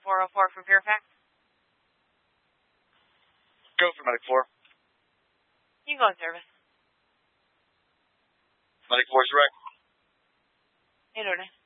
404 from Fairfax. Go for Medic 4. You can go in service. Medic 4's direct. 809.